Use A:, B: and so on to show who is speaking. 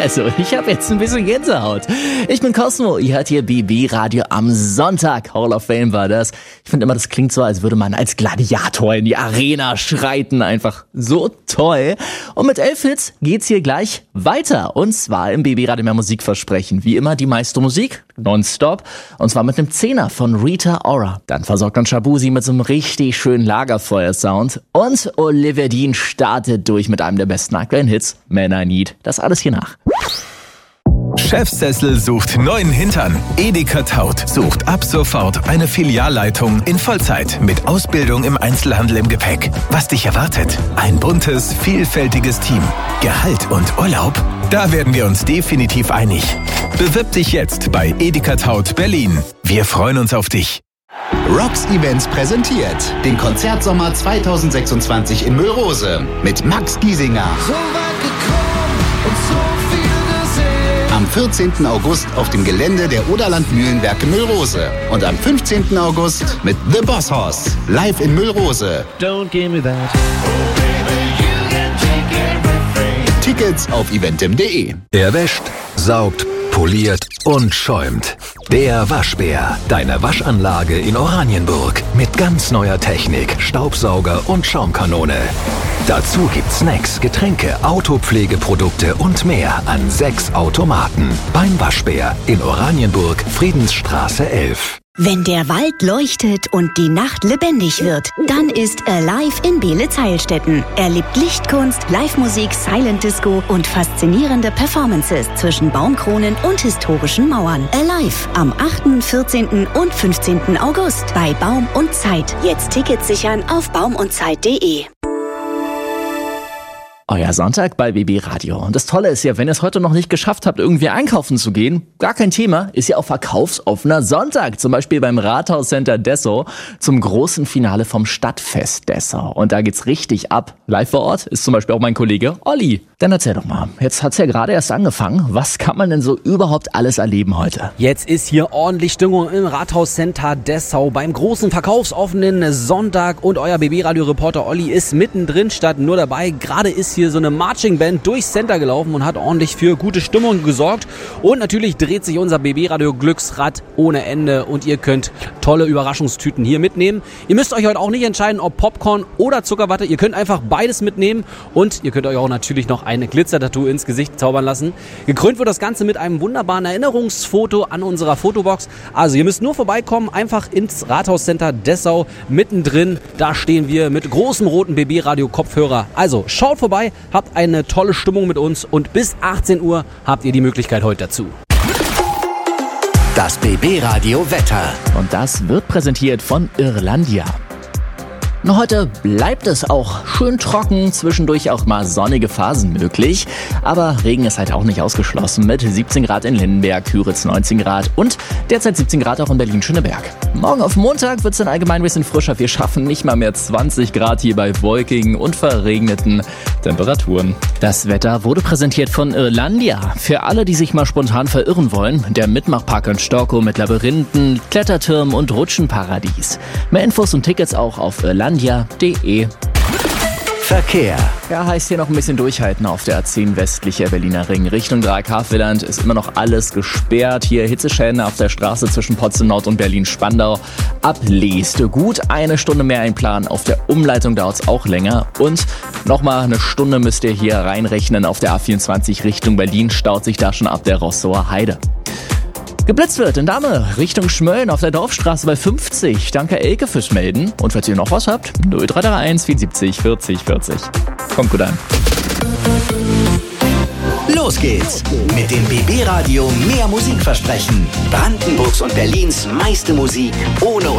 A: Also, ich habe jetzt ein bisschen Gänsehaut. Ich bin Cosmo, ihr hört hier BB Radio am Sonntag. Hall of Fame war das. Ich finde immer, das klingt so, als würde man als Gladiator in die Arena schreiten. Einfach so toll. Und mit 11 Hits geht's hier gleich weiter. Und zwar im BB Radio mehr Musikversprechen. Wie immer die meiste Musik, nonstop. Und zwar mit einem 10er von Rita Ora. Dann versorgt uns Shabuzi mit so einem richtig schönen Lagerfeuer-Sound. Und Olivia Dean startet durch mit einem der besten aktuellen Hits, Man I Need. Das alles hier nach.
B: Chefsessel sucht neuen Hintern. Edeka Taut sucht ab sofort eine Filialleitung in Vollzeit mit Ausbildung im Einzelhandel im Gepäck. Was dich erwartet? Ein buntes, vielfältiges Team. Gehalt und Urlaub? Da werden wir uns definitiv einig. Bewirb dich jetzt bei Edeka Taut Berlin. Wir freuen uns auf dich.
C: Rocks Events präsentiert den Konzertsommer 2026 in Müllrose mit Max Giesinger.
D: So weit gekommen und so viel gesehen.
C: Am 14. August auf dem Gelände der Oderland Mühlenwerke Müllrose. Und am 15. August mit The Boss Hoss live in Müllrose.
E: Don't give me that.
D: Oh baby, you can take everything.
C: Tickets auf eventim.de.
F: Er wäscht, saugt, poliert und schäumt. Der Waschbär. Deine Waschanlage in Oranienburg. Mit ganz neuer Technik, Staubsauger und Schaumkanone. Dazu gibt's Snacks, Getränke, Autopflegeprodukte und mehr an 6 Automaten. Beim Waschbär in Oranienburg, Friedensstraße 11.
G: Wenn der Wald leuchtet und die Nacht lebendig wird, dann ist Alive in Beelitz-Heilstätten. Erlebt Lichtkunst, Live-Musik, Silent Disco und faszinierende Performances zwischen Baumkronen und historischen Mauern. Alive am 8., 14. und 15. August bei Baum und Zeit. Jetzt Tickets sichern auf baumundzeit.de.
A: Euer Sonntag bei BB Radio. Und das Tolle ist ja, wenn ihr es heute noch nicht geschafft habt, irgendwie einkaufen zu gehen, gar kein Thema, ist ja auch verkaufsoffener Sonntag. Zum Beispiel beim Rathauscenter Dessau zum großen Finale vom Stadtfest Dessau. Und da geht's richtig ab. Live vor Ort ist zum Beispiel auch mein Kollege Olli. Dann erzähl doch mal, jetzt hat's ja gerade erst angefangen. Was kann man denn so überhaupt alles erleben heute?
E: Jetzt ist hier ordentlich Stimmung im Rathauscenter Dessau beim großen verkaufsoffenen Sonntag und euer BB-Radio-Reporter Olli ist mittendrin statt nur dabei. Gerade ist hier so eine Marching-Band durchs Center gelaufen und hat ordentlich für gute Stimmung gesorgt. Und natürlich dreht sich unser BB-Radio-Glücksrad ohne Ende und ihr könnt tolle Überraschungstüten hier mitnehmen. Ihr müsst euch heute auch nicht entscheiden, ob Popcorn oder Zuckerwatte. Ihr könnt einfach beides mitnehmen und ihr könnt euch auch natürlich noch eine Glitzer-Tattoo ins Gesicht zaubern lassen. Gekrönt wird das Ganze mit einem wunderbaren Erinnerungsfoto an unserer Fotobox. Also ihr müsst nur vorbeikommen, einfach ins Rathauscenter Dessau mittendrin. Da stehen wir mit großem roten BB-Radio-Kopfhörer. Also schaut vorbei, habt eine tolle Stimmung mit uns und bis 18 Uhr habt ihr die Möglichkeit heute dazu.
C: Das BB Radio Wetter.
A: Und das wird präsentiert von Irlandia. Heute bleibt es auch schön trocken, zwischendurch auch mal sonnige Phasen möglich. Aber Regen ist halt auch nicht ausgeschlossen mit 17 Grad in Lindenberg, Hüritz 19 Grad und derzeit 17 Grad auch in Berlin-Schöneberg. Morgen auf Montag wird es dann allgemein ein bisschen frischer. Wir schaffen nicht mal mehr 20 Grad hier bei wolkigen und verregneten Temperaturen. Das Wetter wurde präsentiert von Irlandia. Für alle, die sich mal spontan verirren wollen, der Mitmachpark in Storkow mit Labyrinthen, Klettertürmen und Rutschenparadies. Mehr Infos und Tickets auch auf irlandia.de.
C: Verkehr.
A: Ja, heißt hier noch ein bisschen durchhalten auf der A10 westlicher Berliner Ring. Richtung Dreieck-Havelland ist immer noch alles gesperrt. Hier Hitzeschäden auf der Straße zwischen Potsdam Nord und Berlin-Spandau. Ab Leest. Gut eine Stunde mehr einplanen. Auf der Umleitung dauert es auch länger. Und nochmal eine Stunde müsst ihr hier reinrechnen. Auf der A24 Richtung Berlin staut sich da schon ab der Rossauer Heide. Geblitzt wird in Damme Richtung Schmölln auf der Dorfstraße bei 50. Danke Elke fürs Melden. Und falls ihr noch was habt, 0331 74 40 40. Kommt gut an.
C: Los geht's mit dem BB Radio mehr Musikversprechen. Brandenburgs und Berlins meiste Musik ohne